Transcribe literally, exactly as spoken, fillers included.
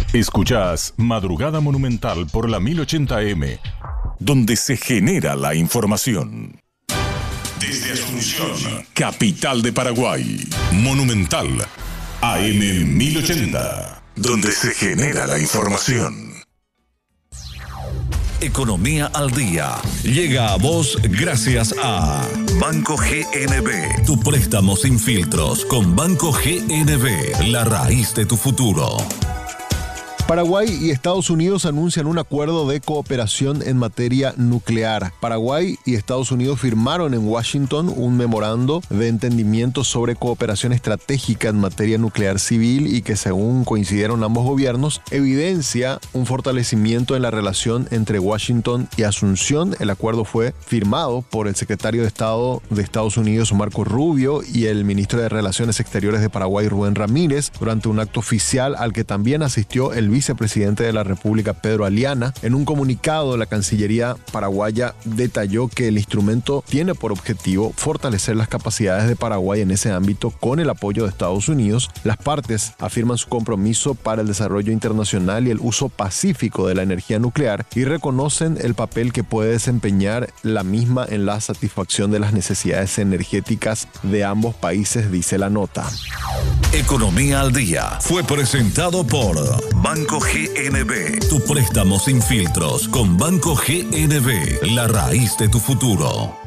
Escuchás Madrugada Monumental por la mil ochenta eme, donde se genera la información. Desde Asunción, capital de Paraguay. Monumental, A M mil ochenta, donde se genera la información. Economía al día. Llega a vos gracias a Banco G N B. Tu préstamo sin filtros con Banco G N B. La raíz de tu futuro. Paraguay y Estados Unidos anuncian un acuerdo de cooperación en materia nuclear. Paraguay y Estados Unidos firmaron en Washington un memorando de entendimiento sobre cooperación estratégica en materia nuclear civil y que, según coincidieron ambos gobiernos, evidencia un fortalecimiento en la relación entre Washington y Asunción. El acuerdo fue firmado por el secretario de Estado de Estados Unidos, Marco Rubio, y el ministro de Relaciones Exteriores de Paraguay, Rubén Ramírez, durante un acto oficial al que también asistió el vicepresidente de la República, Pedro Aliana. En un comunicado, la Cancillería paraguaya detalló que el instrumento tiene por objetivo fortalecer las capacidades de Paraguay en ese ámbito con el apoyo de Estados Unidos. Las partes afirman su compromiso para el desarrollo internacional y el uso pacífico de la energía nuclear y reconocen el papel que puede desempeñar la misma en la satisfacción de las necesidades energéticas de ambos países, dice la nota. Economía al día fue presentado por Banco G N B. Tu préstamo sin filtros con Banco G N B. La raíz de tu futuro.